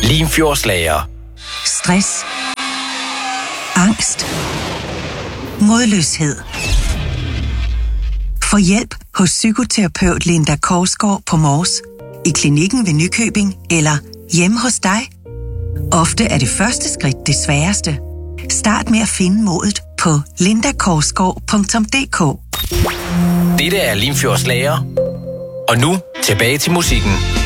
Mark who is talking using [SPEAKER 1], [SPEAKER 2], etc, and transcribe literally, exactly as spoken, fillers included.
[SPEAKER 1] Limfjordslager.
[SPEAKER 2] Stress. Angst. Modløshed. Få hjælp hos psykoterapeut Linda Korsgaard på Mors, i klinikken ved Nykøbing eller hjemme hos dig. Ofte er det første skridt det sværeste. Start med at finde modet på linda korsgaard punktum d k.
[SPEAKER 1] Dette er Limfjordslager. Og nu tilbage til musikken.